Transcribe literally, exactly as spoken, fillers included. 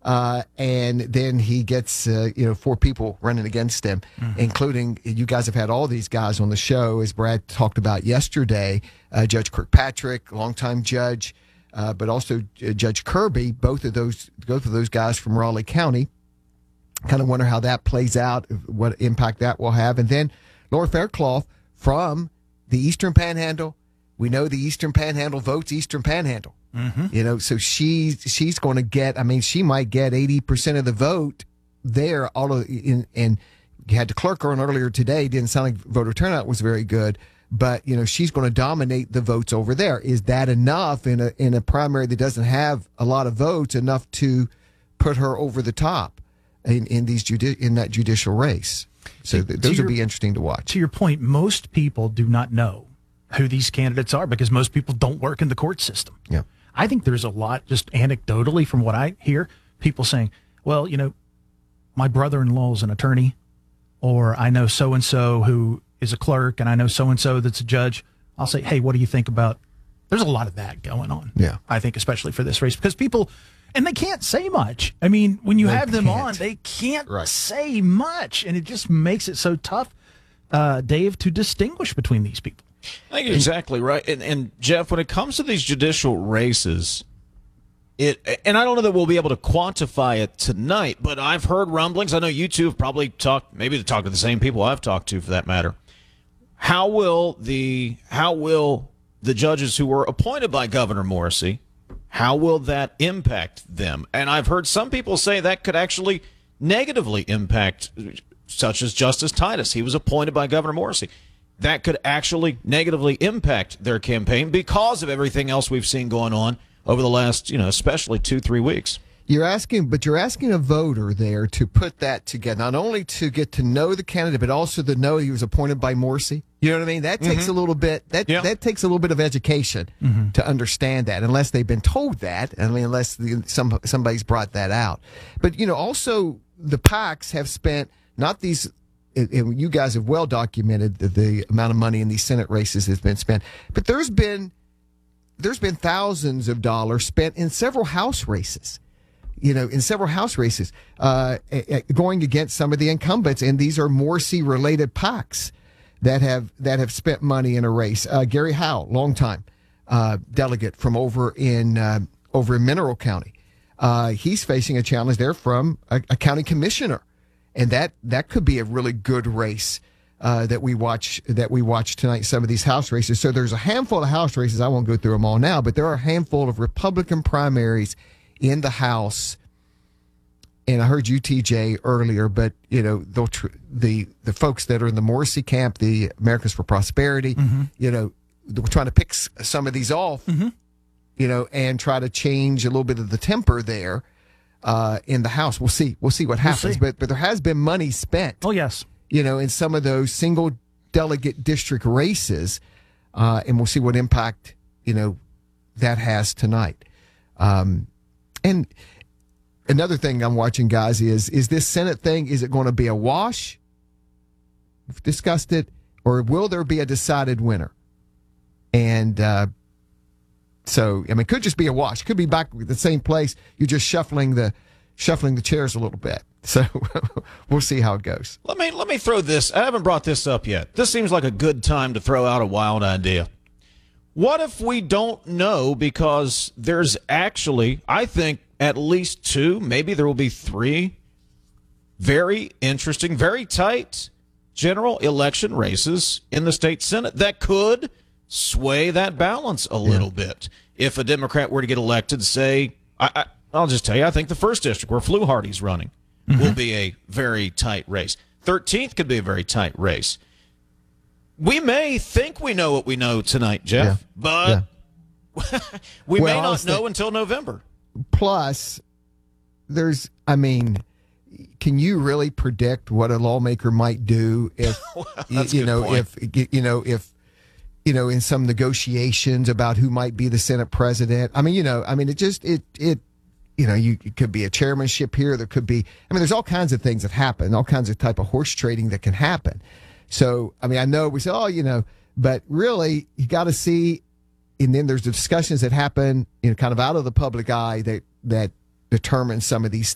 Uh, and then he gets, uh, you know, four people running against him, mm-hmm. including, you guys have had all these guys on the show, as Brad talked about yesterday, uh, Judge Kirkpatrick, longtime judge, uh, but also uh, Judge Kirby, both of those, both of those guys from Raleigh County. Kind of wonder how that plays out, what impact that will have. And then Laura Faircloth from the Eastern Panhandle. We know the Eastern Panhandle votes Eastern Panhandle. Mm-hmm. You know, so she's she's going to get. I mean, she might get eighty percent of the vote there. All of in, and you had to clerk her on earlier today. Didn't sound like voter turnout was very good, but you know she's going to dominate the votes over there. Is that enough in a in a primary that doesn't have a lot of votes, enough to put her over the top in in these judi- in that judicial race? So th- those would be interesting to watch. To your point, most people do not know who these candidates are because most people don't work in the court system. Yeah. I think there's a lot, just anecdotally from what I hear, people saying, well, you know, my brother-in-law is an attorney, or I know so-and-so who is a clerk, and I know so-and-so that's a judge. I'll say, hey, what do you think about, there's a lot of that going on. Yeah. I think especially for this race, because people, and they can't say much. I mean, when you they have them can't. on, they can't right. say much, and it just makes it so tough, uh, Dave, to distinguish between these people. I think you're exactly right. And, and Jeff, when it comes to these judicial races, it and I don't know that we'll be able to quantify it tonight, but I've heard rumblings. I know you two have probably talked, maybe to talk to the same people I've talked to for that matter. How will the how will the judges who were appointed by Governor Morrisey, how will that impact them? And I've heard some people say that could actually negatively impact, such as Justice Titus. He was appointed by Governor Morrisey. That could actually negatively impact their campaign because of everything else we've seen going on over the last, you know, especially two, three weeks. You're asking, but you're asking a voter there to put that together, not only to get to know the candidate, but also to know he was appointed by Morrisey. You know what I mean? That takes mm-hmm. a little bit. That yeah. that takes a little bit of education mm-hmm. to understand that, unless they've been told that. I mean, unless the, some somebody's brought that out. But you know, also the PACs have spent not these. And you guys have well documented the, the amount of money in these Senate races has been spent, but there's been there's been thousands of dollars spent in several House races, you know, in several House races, uh, going against some of the incumbents, and these are Morrisey related PACs that have that have spent money in a race. Uh, Gary Howell, longtime uh, delegate from over in uh, over in Mineral County, uh, he's facing a challenge there from a, a county commissioner. And that, that could be a really good race uh, that we watch that we watch tonight. Some of these House races. So there's a handful of House races. I won't go through them all now, but there are a handful of Republican primaries in the House. And I heard you, T J, earlier, but you know they'll tr- the the folks that are in the Morrisey camp, the Americans for Prosperity, mm-hmm. you know, we're trying to pick s- some of these off, mm-hmm. you know, and try to change a little bit of the temper there. Uh, in the House, we'll see. We'll see what happens. We'll see. But but there has been money spent. Oh yes, you know, in some of those single delegate district races, uh, and we'll see what impact you know that has tonight. Um, and another thing I'm watching, guys, is is this Senate thing? Is it going to be a wash? We've discussed it, or will there be a decided winner? And uh, So, I mean, it could just be a wash. It could be back at the same place. You're just shuffling the shuffling the chairs a little bit. So we'll see how it goes. Let me let me throw this. I haven't brought this up yet. This seems like a good time to throw out a wild idea. What if we don't know because there's actually, I think, at least two, maybe there will be three very interesting, very tight general election races in the state Senate that could sway that balance a little yeah. bit. If a Democrat were to get elected, say, I, I, I'll just tell you, I think the first district where Fluharty's running mm-hmm. will be a very tight race. thirteenth could be a very tight race. We may think we know what we know tonight, Jeff, yeah. but yeah. we well, may not know think, until November. Plus, there's, I mean, can you really predict what a lawmaker might do if, well, you, you know, point. if, you know, if, you know, in some negotiations about who might be the Senate president. I mean, you know, I mean, it just, it, it, you know, you it could be a chairmanship here. There could be, I mean, there's all kinds of things that happen, all kinds of type of horse trading that can happen. So, I mean, I know we say, oh, you know, but really you got to see, and then there's the discussions that happen, you know, kind of out of the public eye that, that determine some of these